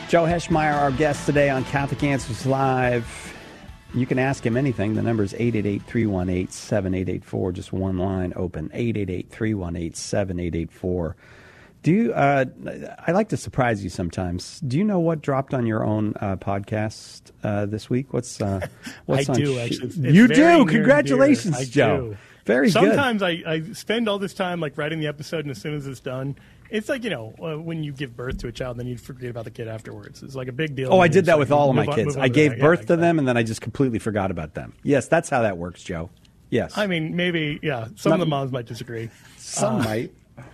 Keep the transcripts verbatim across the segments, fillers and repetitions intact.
Joe Heschmeyer, our guest today on Catholic Answers Live. You can ask him anything. The number is eight eight eight, three one eight, seven eight eight four. Just one line open, eight eight eight, three one eight, seven eight eight four. Do you, uh, I like to surprise you sometimes. Do you know what dropped on your own uh, podcast uh, this week? What's, uh, what's I on do, sh- actually. It's you do? very Congratulations, I Joe. do. Very Sometimes good. I, I spend all this time like writing the episode, and as soon as it's done, it's like, you know, uh, when you give birth to a child, then you forget about the kid afterwards. It's like a big deal. Oh, I did that like, with all of my on, kids. I to gave that. birth yeah, to exactly. them, and then I just completely forgot about them. Yes, that's how that works, Joe. Yes. I mean, maybe, yeah, some Not, of the moms might disagree. Some uh, might.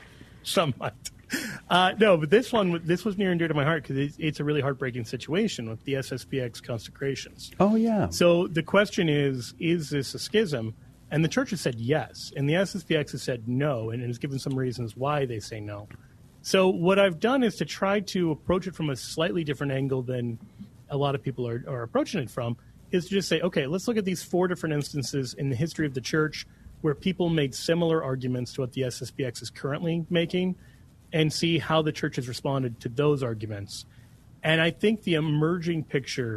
Some might. Uh, no, but this one, this was near and dear to my heart because it's, it's a really heartbreaking situation with the S S P X consecrations. Oh, yeah. So the question is, is this a schism? And the church has said yes, and the S S P X has said no, and has given some reasons why they say no. So what I've done is to try to approach it from a slightly different angle than a lot of people are, are approaching it from, is to just say, okay, let's look at these four different instances in the history of the church where people made similar arguments to what the S S P X is currently making, and see how the church has responded to those arguments. And I think the emerging picture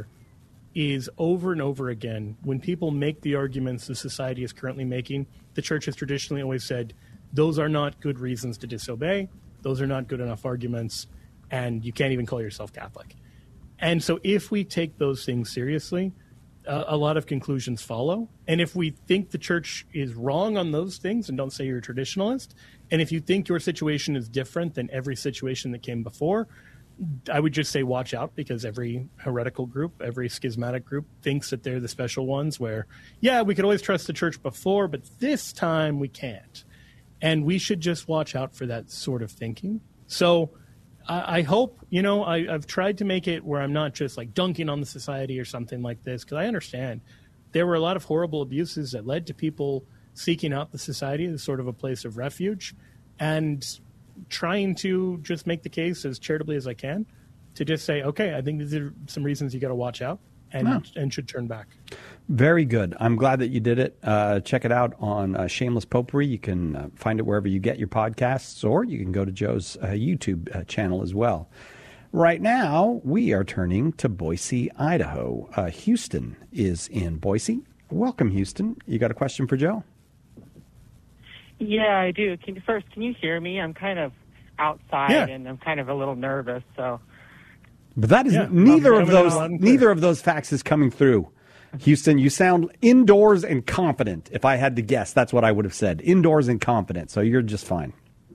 is over and over again, when people make the arguments the society is currently making, the church has traditionally always said, those are not good reasons to disobey, those are not good enough arguments, and you can't even call yourself Catholic. And so if we take those things seriously, uh, a lot of conclusions follow. And if we think the church is wrong on those things, and don't say you're a traditionalist, and if you think your situation is different than every situation that came before, I would just say watch out, because every heretical group, every schismatic group thinks that they're the special ones where, yeah, we could always trust the church before, but this time we can't. And we should just watch out for that sort of thinking. So I, I hope, you know, I, I've tried to make it where I'm not just like dunking on the society or something like this, because I understand there were a lot of horrible abuses that led to people seeking out the society as sort of a place of refuge, and trying to just make the case as charitably as I can to just say, okay, I think these are some reasons you got to watch out and Wow. and should turn back. Very good. I'm glad that you did it. Uh, check it out on uh, Shameless Popery. You can uh, find it wherever you get your podcasts, or you can go to Joe's uh, YouTube uh, channel as well. Right now, we are turning to Boise, Idaho. Uh, Houston is in Boise. Welcome, Houston. You got a question for Joe? Yeah, I do. Can you, first, can you hear me? I'm kind of outside, Yeah. and I'm kind of a little nervous. So, But that is Yeah, neither I'm of coming those. out loud and clear. Neither of those facts is coming through. Houston, you sound indoors and confident. If I had to guess, that's what I would have said. Indoors and confident. So you're just fine.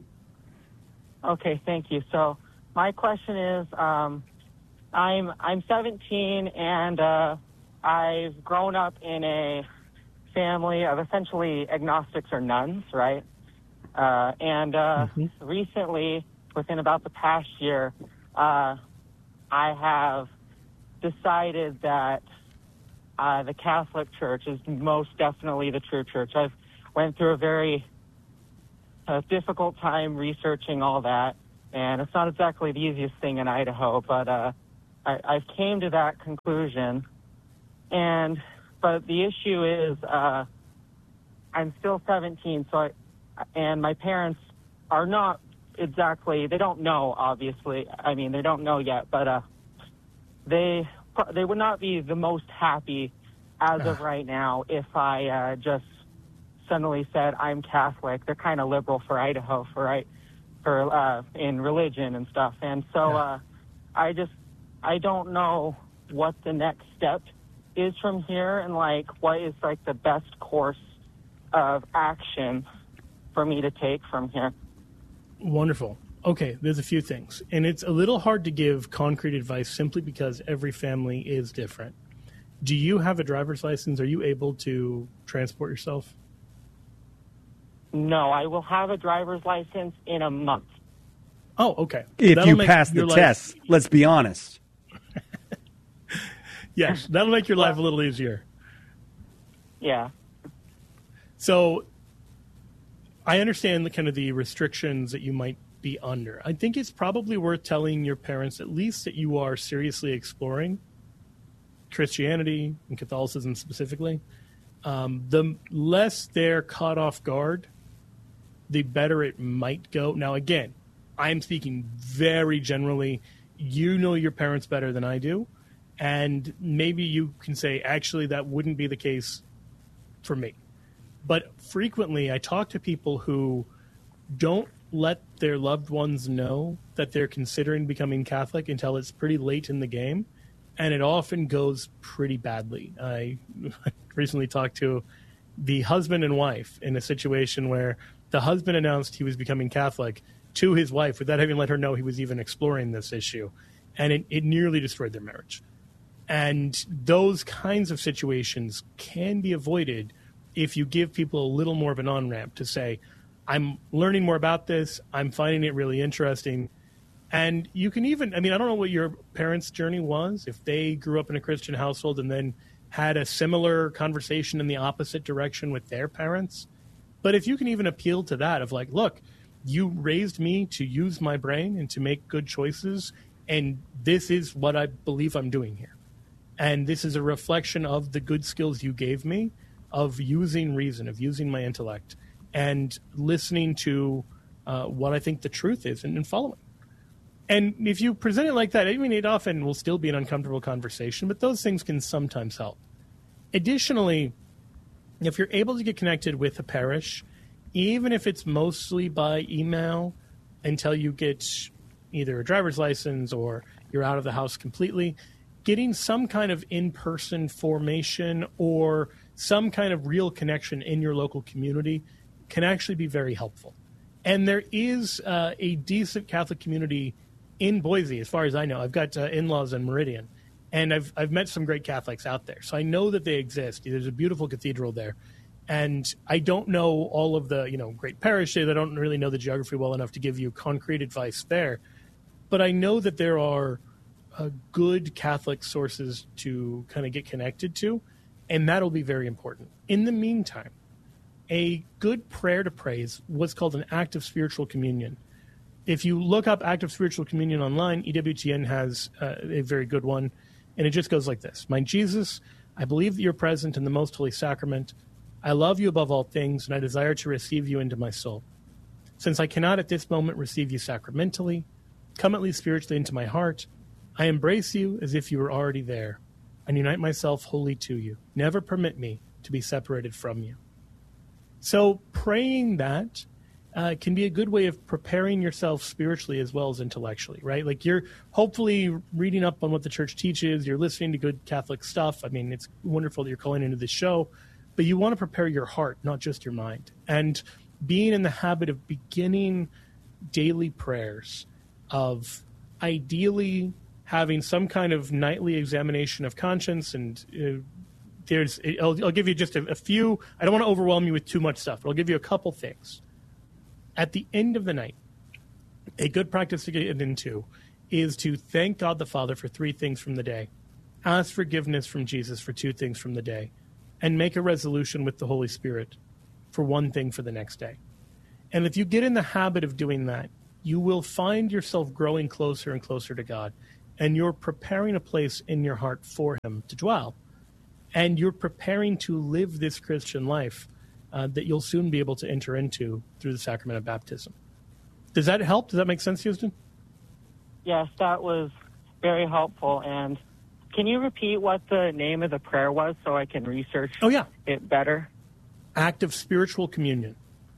okay, thank you. So, my question is, um, I'm I'm seventeen, and uh, I've grown up in a family of essentially agnostics or nuns, right? Uh, and uh, Mm-hmm. recently, within about the past year, uh, I have decided that uh, the Catholic Church is most definitely the true church. I've went through a very uh, difficult time researching all that, and it's not exactly the easiest thing in Idaho, but uh, I, I've came to that conclusion. And but the issue is, uh, I'm still seventeen, so I, and my parents are not exactly, they don't know, obviously. I mean, they don't know yet, but uh, they they would not be the most happy as of right now if I uh, just suddenly said I'm Catholic. They're kind of liberal for Idaho, for right, for uh, in religion and stuff. And so uh, I just, I don't know what the next step is from here, and like what is like the best course of action for me to take from here. Wonderful. Okay, there's a few things. And it's a little hard to give concrete advice simply because every family is different. Do you have a driver's license? Are you able to transport yourself? No, I will have a driver's license in a month. Oh, okay. If That'll you make pass the your life- test, let's be honest. Yes, that'll make your life a little easier. Yeah. So I understand the kind of the restrictions that you might be under. I think it's probably worth telling your parents at least that you are seriously exploring Christianity and Catholicism specifically. Um, the less they're caught off guard, the better it might go. Now, again, I'm speaking very generally. you know your parents better than I do, and maybe you can say, actually, that wouldn't be the case for me. But frequently, I talk to people who don't let their loved ones know that they're considering becoming Catholic until it's pretty late in the game, and it often goes pretty badly. I recently talked to the husband and wife in a situation where the husband announced he was becoming Catholic to his wife without having let her know he was even exploring this issue, and it, it nearly destroyed their marriage. And those kinds of situations can be avoided if you give people a little more of an on-ramp to say, I'm learning more about this, I'm finding it really interesting. And you can even, I mean, I don't know what your parents' journey was, if they grew up in a Christian household and then had a similar conversation in the opposite direction with their parents. But if you can even appeal to that of like, look, you raised me to use my brain and to make good choices, and this is what I believe I'm doing here. And this is a reflection of the good skills you gave me, of using reason, of using my intellect, and listening to uh, what I think the truth is and, and following. And if you present it like that, I mean, it often will still be an uncomfortable conversation, but those things can sometimes help. Additionally, if you're able to get connected with a parish, even if it's mostly by email until you get either a driver's license or you're out of the house completely, getting some kind of in-person formation or some kind of real connection in your local community can actually be very helpful. And there is uh, a decent Catholic community in Boise, as far as I know. I've got uh, in-laws in Meridian, and I've I've met some great Catholics out there. So I know that they exist. There's a beautiful cathedral there. And I don't know all of the, you know, great parishes. I don't really know the geography well enough to give you concrete advice there. But I know that there are uh, good Catholic sources to kind of get connected to, and that'll be very important. In the meantime, a good prayer to pray is what's called an act of spiritual communion. If you look up act of spiritual communion online, E W T N has uh, a very good one, and it just goes like this. My Jesus, I believe that you're present in the most holy sacrament. I love you above all things, and I desire to receive you into my soul. Since I cannot at this moment receive you sacramentally, come at least spiritually into my heart. I embrace you as if you were already there, and unite myself wholly to you. Never permit me to be separated from you. So praying that uh, can be a good way of preparing yourself spiritually as well as intellectually, right? Like you're hopefully reading up on what the church teaches. You're listening to good Catholic stuff. I mean, it's wonderful that you're calling into this show, but you want to prepare your heart, not just your mind. And being in the habit of beginning daily prayers, of ideally having some kind of nightly examination of conscience. And uh, there's, I'll, I'll give you just a, a few. I don't want to overwhelm you with too much stuff, but I'll give you a couple things. At the end of the night, a good practice to get into is to thank God the Father for three things from the day, ask forgiveness from Jesus for two things from the day, and make a resolution with the Holy Spirit for one thing for the next day. And if you get in the habit of doing that, you will find yourself growing closer and closer to God, and you're preparing a place in your heart for him to dwell. And you're preparing to live this Christian life uh, that you'll soon be able to enter into through the sacrament of baptism. Does that help? Does that make sense, Houston? Yes, that was very helpful. And can you repeat what the name of the prayer was so I can research oh, yeah. it better? Act of spiritual communion.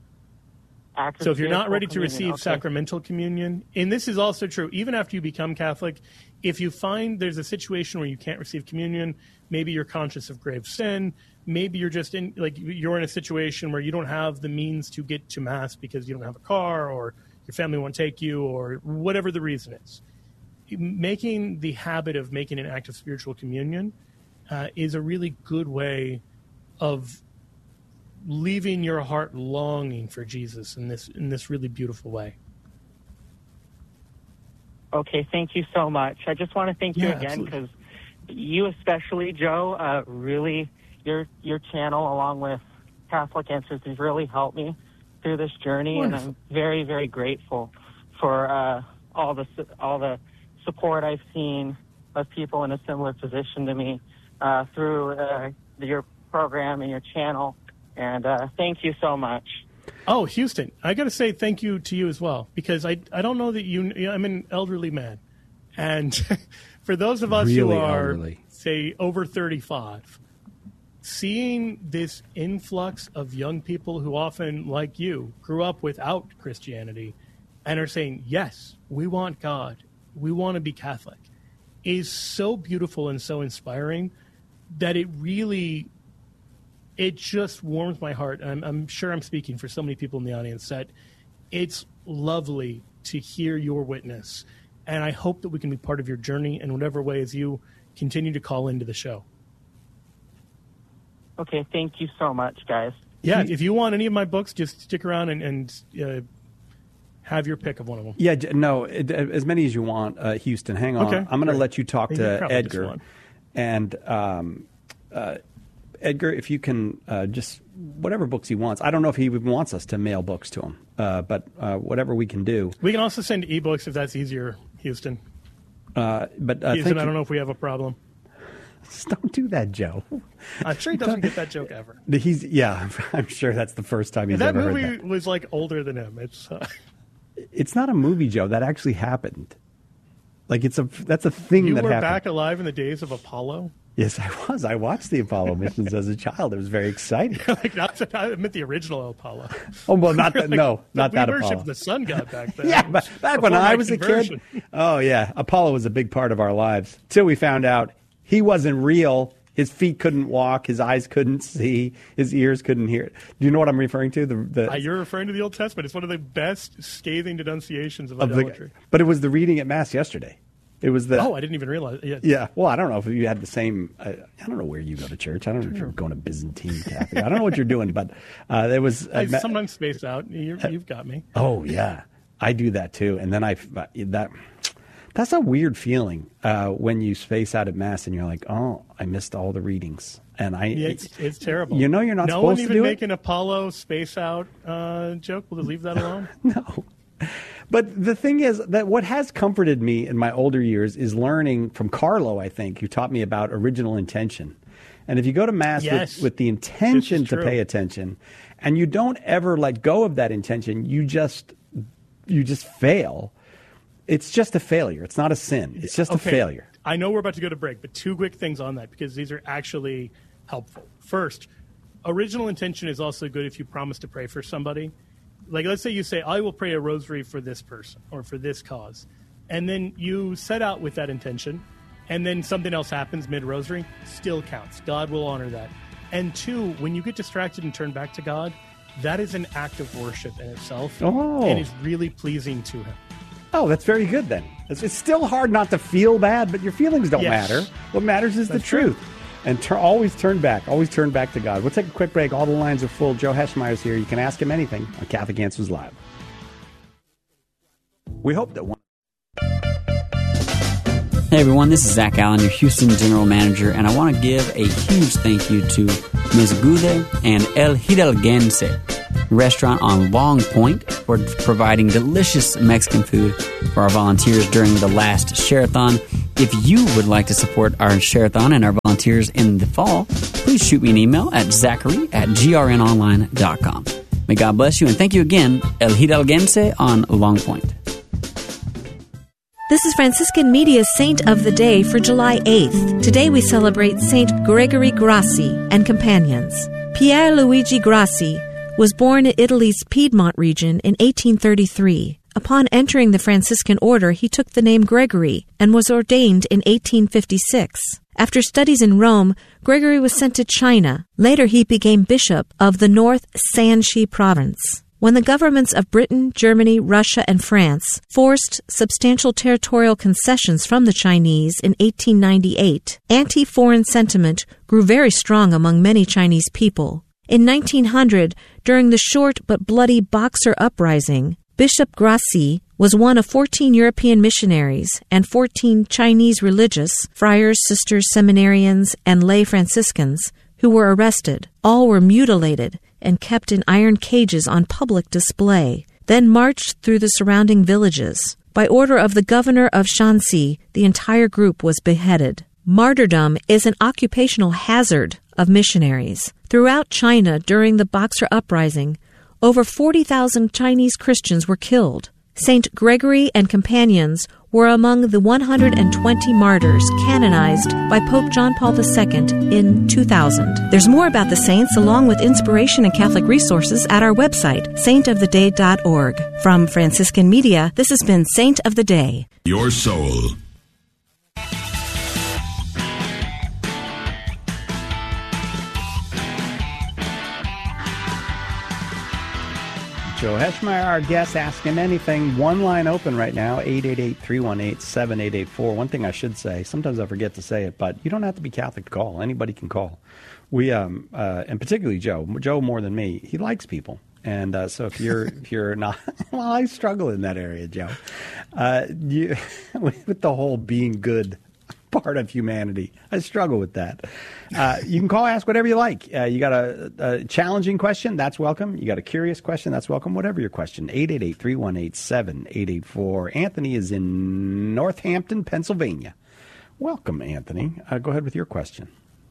Act of so if you're not ready to communion. receive okay. sacramental communion, and this is also true, even after you become Catholic, if you find there's a situation where you can't receive communion, maybe you're conscious of grave sin, maybe you're just in, like, you're in a situation where you don't have the means to get to Mass because you don't have a car or your family won't take you or whatever the reason is. Making the habit of making an act of spiritual communion uh, is a really good way of leaving your heart longing for Jesus in this in this really beautiful way. Okay, thank you so much. I just want to thank you yeah, again because you especially, Joe, uh, really, your your channel along with Catholic Answers has really helped me through this journey, Wonderful. And I'm very, very grateful for uh, all the all the support I've seen of people in a similar position to me uh, through uh, your program and your channel. And uh, thank you so much. Oh, Houston, I got to say thank you to you as well, because I I don't know that you, I'm an elderly man, And for those of us Really who are, elderly. say, over thirty-five, seeing this influx of young people who often, like you, grew up without Christianity and are saying, yes, we want God, we want to be Catholic, is so beautiful and so inspiring that it really, it just warms my heart. And I'm, I'm sure I'm speaking for so many people in the audience that it's lovely to hear your witness. And I hope that we can be part of your journey in whatever way as you continue to call into the show. Okay, thank you so much, guys. Yeah, if you want any of my books, just stick around and, and uh, have your pick of one of them. Yeah, j- no, it, as many as you want, uh, Houston. Hang on. Okay, I'm going to great. let you talk You to probably just Edgar. want. And um, uh, Edgar, if you can uh, just, whatever books he wants. I don't know if he even wants us to mail books to him, uh, but uh, whatever we can do. We can also send ebooks if that's easier, Houston. Uh, but uh, Houston, thank I you. don't know if we have a problem. Just don't do that, Joe. I'm sure he doesn't get that joke ever. He's yeah. I'm sure that's the first time he's That ever movie heard that. was like older than him. It's uh, It's not a movie, Joe. That actually happened. Like it's a that's a thing you that were happened. back alive in the days of Apollo. Yes, I was. I watched the Apollo missions as a child. It was very exciting. Like not, I meant the original Apollo. Oh well, not that. Like, no, not we that worshipped Apollo. the sun god back then. Yeah, but back when Before I my was conversion. a kid. Oh yeah, Apollo was a big part of our lives till we found out he wasn't real. His feet couldn't walk. His eyes couldn't see. His ears couldn't hear. Do you know what I'm referring to? The, the Uh, you're referring to the Old Testament. It's one of the best scathing denunciations of, of idolatry. the, but it was the reading at Mass yesterday. It was the. Oh, I didn't even realize. Yeah. Yeah. Well, I don't know if you had the same. I, I don't know where you go to church. I don't know if you're going to Byzantine Catholic. I don't know what you're doing, but uh, there was. I uh, ma- sometimes space out. You're, you've got me. Oh yeah, I do that too. And then I that that's a weird feeling uh, when you space out at Mass and you're like, oh, I missed all the readings. And I, Yeah, it's, it's terrible. You know, you're not no supposed one to even do make it. an Apollo space out uh, joke. We'll just leave that alone. No. But the thing is that what has comforted me in my older years is learning from Carlo, I think, who taught me about original intention. And if you go to Mass Yes. with, with the intention This is to true. pay attention, and you don't ever let go of that intention, you just you just fail. It's just a failure. It's not a sin. It's just Okay. a failure. I know we're about to go to break, but two quick things on that because these are actually helpful. First, original intention is also good if you promise to pray for somebody. Like, let's say you say, I will pray a rosary for this person or for this cause. And then you set out with that intention, and then something else happens mid-rosary, still counts. God will honor that. And two, when you get distracted and turn back to God, that is an act of worship in itself Oh. and is really pleasing to Him. Oh, that's very good then. It's, it's still hard not to feel bad, but your feelings don't Yes. matter. What matters is That's the truth. And tur- always turn back. Always turn back to God. We'll take a quick break. All the lines are full. Joe Heschmeyer's here. You can ask him anything on Catholic Answers Live. We hope that one. Hey everyone, this is Zach Allen, your Houston General Manager, and I want to give a huge thank you to Miz Gude and El Hidalguense restaurant on Long Point for providing delicious Mexican food for our volunteers during the last Share-a-thon. If you would like to support our Share-a-thon and our volunteers in the fall, please shoot me an email at zachary at g r n online dot com. May God bless you, and thank you again, El Hidalguense on Long Point. This is Franciscan Media's Saint of the Day for July eighth. Today we celebrate Saint Gregory Grassi and companions. Pier Luigi Grassi was born in Italy's Piedmont region in eighteen thirty-three. Upon entering the Franciscan order, he took the name Gregory and was ordained in eighteen fifty-six. After studies in Rome, Gregory was sent to China. Later he became bishop of the North Shanxi province. When the governments of Britain, Germany, Russia, and France forced substantial territorial concessions from the Chinese in eighteen ninety-eight, anti-foreign sentiment grew very strong among many Chinese people. In nineteen hundred, during the short but bloody Boxer Uprising, Bishop Grassi was one of fourteen European missionaries and fourteen Chinese religious, friars, sisters, seminarians, and lay Franciscans, who were arrested. All were mutilated and kept in iron cages on public display, then marched through the surrounding villages. By order of the governor of Shanxi, the entire group was beheaded. Martyrdom is an occupational hazard of missionaries. Throughout China during the Boxer Uprising, over forty thousand Chinese Christians were killed. Saint Gregory and companions were among the one hundred twenty martyrs canonized by Pope John Paul the Second in two thousand. There's more about the saints along with inspiration and Catholic resources at our website, saint of the day dot org. From Franciscan Media, this has been Saint of the Day. Your soul. Joe Heschmeyer, our guest, ask him anything. One line open right now, eight eight eight, three one eight, seven eight eight four. One thing I should say, sometimes I forget to say it, but you don't have to be Catholic to call. Anybody can call. We, um, uh, and particularly Joe, Joe more than me, he likes people. And uh, so if you're if you're not, well, I struggle in that area, Joe. Uh, you, with the whole being good part of humanity, I struggle with that. Uh, you can call, ask whatever you like. Uh, you got a, a challenging question, that's welcome. You got a curious question, that's welcome. Whatever your question, eight eight eight, three one eight, seven eight eight four. Anthony is in Northampton, Pennsylvania. Welcome, Anthony. Uh, go ahead with your question.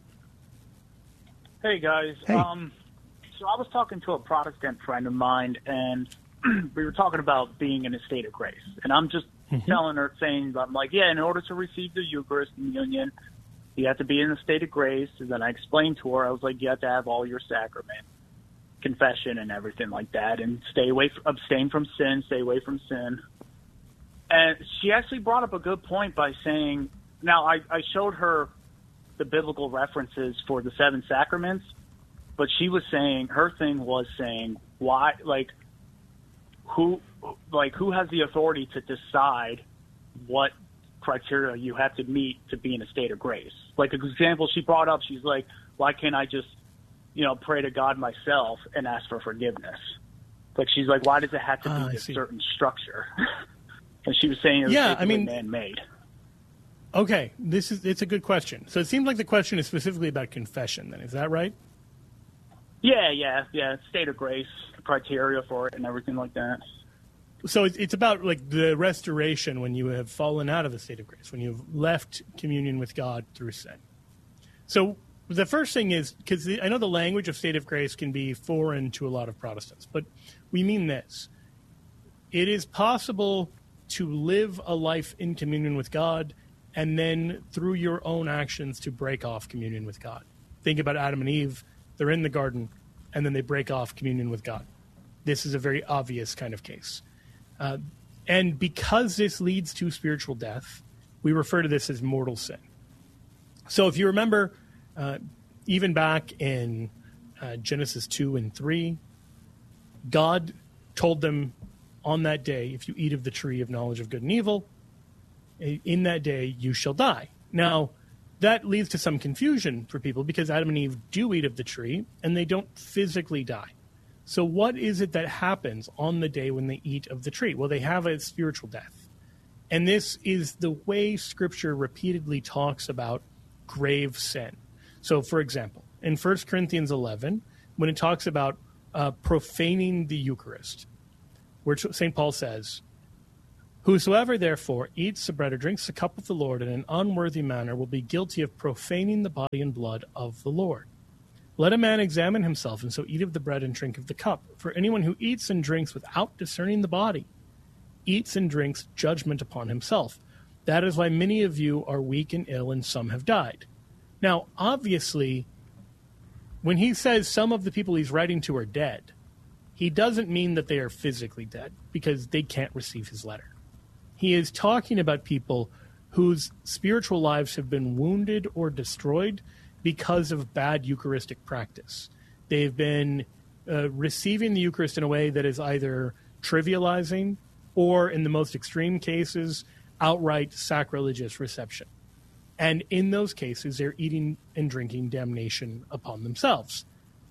Hey, guys. Hey. Um, so I was talking to a Protestant friend of mine, and we were talking about being in a state of grace. And I'm just mm-hmm. telling her, saying, I'm like, yeah, in order to receive the Eucharist and Union, you have to be in a state of grace. And then I explained to her, I was like, you have to have all your sacrament, confession and everything like that, and stay away, abstain from sin, stay away from sin. And she actually brought up a good point by saying, now I, I showed her the biblical references for the seven sacraments, but she was saying, her thing was saying, why, like, who, like, who has the authority to decide what criteria you have to meet to be in a state of grace? Like, an example she brought up, she's like, why can't I just, you know, pray to God myself and ask for forgiveness? Like, she's like, why does it have to be ah, this certain structure? And she was saying it was yeah, I mean, man-made. Okay, this is it's a good question. So it seems like the question is specifically about confession, then. Is that right? Yeah, yeah, yeah. State of grace, criteria for it, and everything like that. So it's it's about like the restoration when you have fallen out of the state of grace, when you've left communion with God through sin. So the first thing is, because I know the language of state of grace can be foreign to a lot of Protestants, but we mean this. It is possible to live a life in communion with God and then through your own actions to break off communion with God. Think about Adam and Eve. They're in the garden, and then they break off communion with God. This is a very obvious kind of case. Uh, and because this leads to spiritual death, we refer to this as mortal sin. So if you remember, uh, even back in uh, Genesis two and three, God told them on that day, if you eat of the tree of knowledge of good and evil, in that day you shall die. Now, that leads to some confusion for people because Adam and Eve do eat of the tree and they don't physically die. So what is it that happens on the day when they eat of the tree? Well, they have a spiritual death. And this is the way Scripture repeatedly talks about grave sin. So, for example, in First Corinthians eleven, when it talks about uh, profaning the Eucharist, where Saint Paul says, whosoever, therefore, eats the bread or drinks the cup of the Lord in an unworthy manner will be guilty of profaning the body and blood of the Lord. Let a man examine himself, and so eat of the bread and drink of the cup. For anyone who eats and drinks without discerning the body eats and drinks judgment upon himself. That is why many of you are weak and ill, and some have died. Now, obviously, when he says some of the people he's writing to are dead, he doesn't mean that they are physically dead, because they can't receive his letter. He is talking about people whose spiritual lives have been wounded or destroyed because of bad Eucharistic practice. They've been uh, receiving the Eucharist in a way that is either trivializing or, in the most extreme cases, outright sacrilegious reception. And in those cases, they're eating and drinking damnation upon themselves.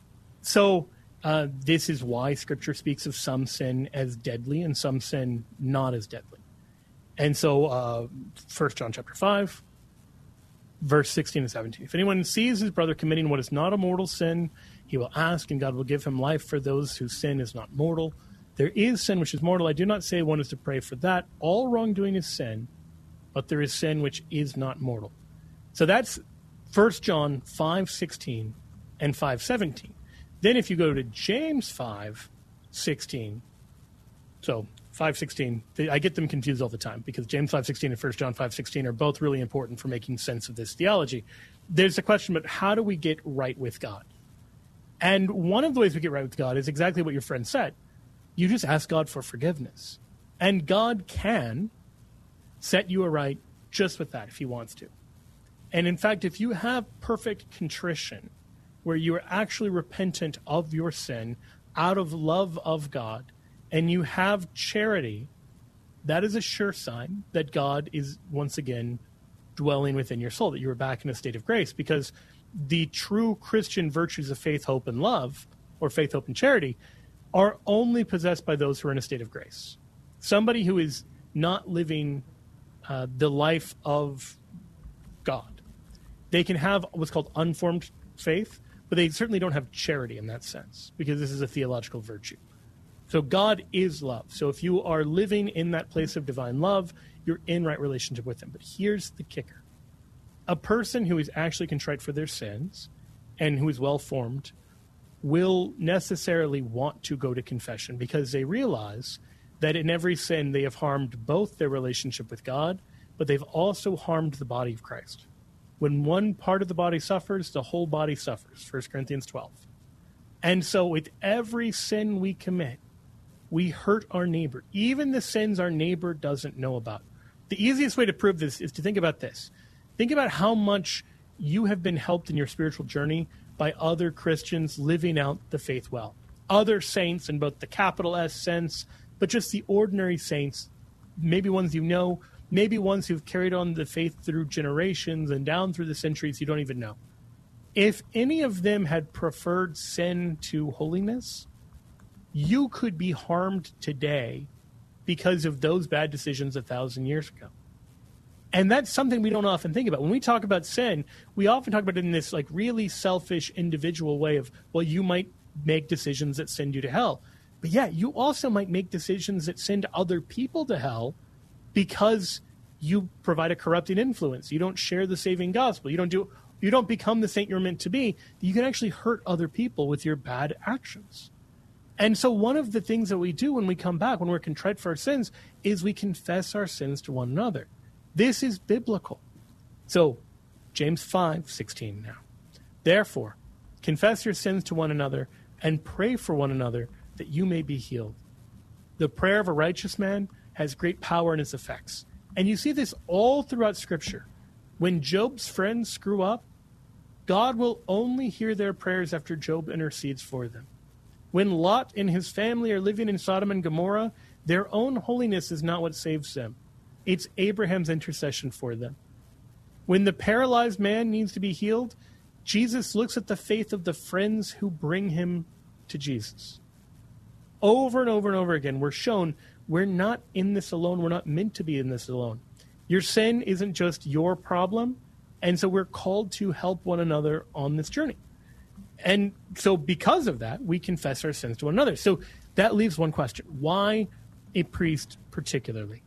So uh, this is why Scripture speaks of some sin as deadly and some sin not as deadly. And so, uh, First John chapter five, verse sixteen and seventeen. If anyone sees his brother committing what is not a mortal sin, he will ask, and God will give him life for those whose sin is not mortal. There is sin which is mortal. I do not say one is to pray for that. All wrongdoing is sin, but there is sin which is not mortal. So that's First John five sixteen and five seventeen. Then if you go to James five sixteen, so five sixteen. I get them confused all the time because James five sixteen and First John five sixteen are both really important for making sense of this theology. There's a question about how do we get right with God? And one of the ways we get right with God is exactly what your friend said. You just ask God for forgiveness. And God can set you aright just with that if he wants to. And in fact, if you have perfect contrition, where you are actually repentant of your sin out of love of God, and you have charity, that is a sure sign that God is once again dwelling within your soul, that you are back in a state of grace, because the true Christian virtues of faith, hope, and love, or faith, hope, and charity, are only possessed by those who are in a state of grace. Somebody who is not living uh, the life of God. They can have what's called unformed faith, but they certainly don't have charity in that sense, because this is a theological virtue. So God is love. So if you are living in that place of divine love, you're in right relationship with him. But here's the kicker. A person who is actually contrite for their sins and who is well-formed will necessarily want to go to confession, because they realize that in every sin they have harmed both their relationship with God, but they've also harmed the body of Christ. When one part of the body suffers, the whole body suffers, First Corinthians twelve. And so with every sin we commit, we hurt our neighbor, even the sins our neighbor doesn't know about. The easiest way to prove this is to think about this. Think about how much you have been helped in your spiritual journey by other Christians living out the faith well. Other saints in both the capital S sense, but just the ordinary saints, maybe ones you know, maybe ones who've carried on the faith through generations and down through the centuries you don't even know. If any of them had preferred sin to holiness, you could be harmed today because of those bad decisions a thousand years ago. And that's something we don't often think about. When we talk about sin, we often talk about it in this like really selfish individual way of, well, you might make decisions that send you to hell. But yeah, you also might make decisions that send other people to hell because you provide a corrupting influence. You don't share the saving gospel. You don't do you don't become the saint you're meant to be. You can actually hurt other people with your bad actions. And so one of the things that we do when we come back, when we're contrite for our sins, is we confess our sins to one another. This is biblical. So, James five sixteen now. Therefore, confess your sins to one another and pray for one another that you may be healed. The prayer of a righteous man has great power in its effects. And you see this all throughout Scripture. When Job's friends screw up, God will only hear their prayers after Job intercedes for them. When Lot and his family are living in Sodom and Gomorrah, their own holiness is not what saves them. It's Abraham's intercession for them. When the paralyzed man needs to be healed, Jesus looks at the faith of the friends who bring him to Jesus. Over and over and over again, we're shown we're not in this alone. We're not meant to be in this alone. Your sin isn't just your problem, and so we're called to help one another on this journey. And so because of that, we confess our sins to one another. So that leaves one question. Why a priest particularly?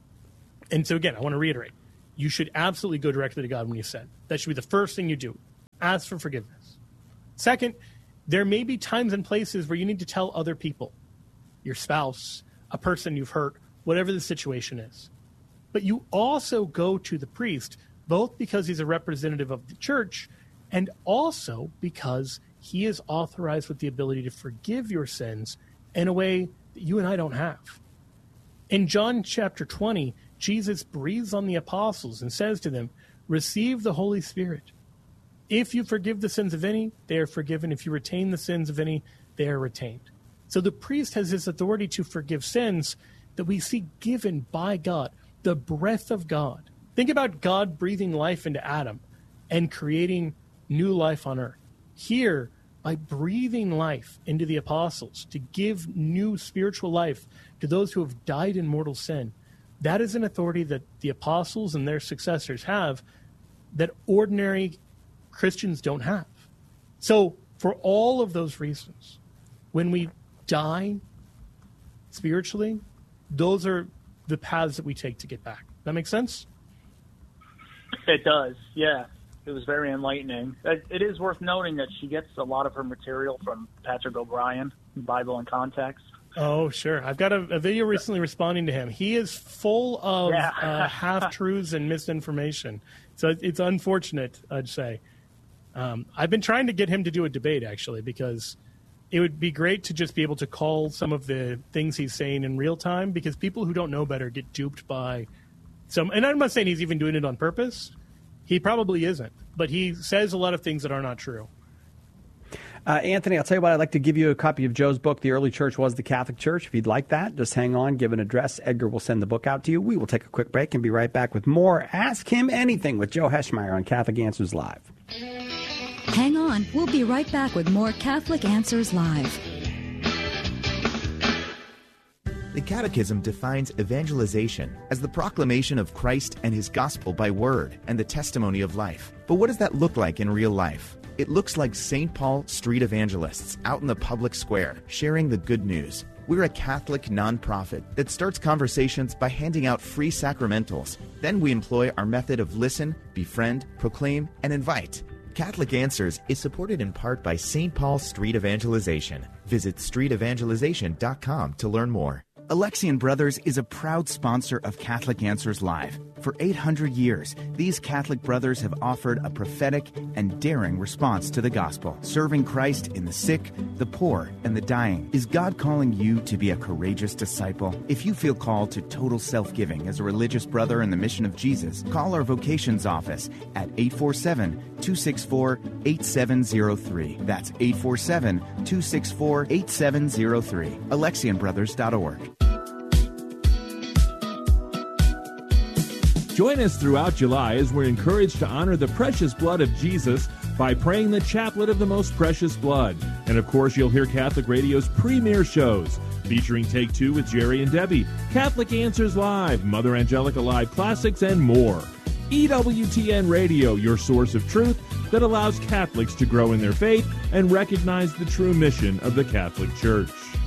And so again, I want to reiterate, you should absolutely go directly to God when you sin. That should be the first thing you do. Ask for forgiveness. Second, there may be times and places where you need to tell other people, your spouse, a person you've hurt, whatever the situation is. But you also go to the priest, both because he's a representative of the church and also because he is authorized with the ability to forgive your sins in a way that you and I don't have. In John chapter twenty, Jesus breathes on the apostles and says to them, receive the Holy Spirit. If you forgive the sins of any, they are forgiven. If you retain the sins of any, they are retained. So the priest has this authority to forgive sins that we see given by God, the breath of God. Think about God breathing life into Adam and creating new life on earth. Here, by breathing life into the apostles to give new spiritual life to those who have died in mortal sin, that is an authority that the apostles and their successors have that ordinary Christians don't have. So for all of those reasons, when we die spiritually, those are the paths that we take to get back. That make sense? It does, yeah. It was very enlightening. It is worth noting that she gets a lot of her material from Patrick O'Brien, Bible in Context. Oh, sure. I've got a, a video recently responding to him. He is full of Yeah. uh, half-truths and misinformation. So it's unfortunate, I'd say. Um, I've been trying to get him to do a debate, actually, because it would be great to just be able to call some of the things he's saying in real time, because people who don't know better get duped by some. And I'm not saying he's even doing it on purpose. He probably isn't. But he says a lot of things that are not true. Uh, Anthony, I'll tell you what, I'd like to give you a copy of Joe's book, The Early Church Was the Catholic Church. If you'd like that, just hang on, give an address. Edgar will send the book out to you. We will take a quick break and be right back with more Ask Him Anything with Joe Heschmeyer on Catholic Answers Live. Hang on. We'll be right back with more Catholic Answers Live. The Catechism defines evangelization as the proclamation of Christ and his gospel by word and the testimony of life. But what does that look like in real life? It looks like Saint Paul street evangelists out in the public square sharing the good news. We're a Catholic nonprofit that starts conversations by handing out free sacramentals. Then we employ our method of listen, befriend, proclaim, and invite. Catholic Answers is supported in part by Saint Paul Street Evangelization. Visit street evangelization dot com to learn more. Alexian Brothers is a proud sponsor of Catholic Answers Live. For eight hundred years, these Catholic brothers have offered a prophetic and daring response to the gospel, serving Christ in the sick, the poor, and the dying. Is God calling you to be a courageous disciple? If you feel called to total self-giving as a religious brother in the mission of Jesus, call our vocations office at eight four seven, two six four, eight seven zero three. That's eight four seven, two six four, eight seven zero three. Alexian Brothers dot org. Join us throughout July as we're encouraged to honor the precious blood of Jesus by praying the Chaplet of the Most Precious Blood. And of course, you'll hear Catholic Radio's premier shows featuring Take Two with Jerry and Debbie, Catholic Answers Live, Mother Angelica Live Classics, and more. E W T N Radio, your source of truth that allows Catholics to grow in their faith and recognize the true mission of the Catholic Church.